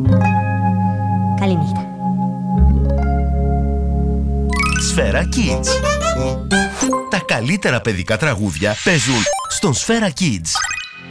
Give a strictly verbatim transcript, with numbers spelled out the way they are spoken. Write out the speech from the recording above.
Καληνύχτα. Σφαίρα Kids. Τα καλύτερα παιδικά τραγούδια παίζουν στον Σφαίρα Kids.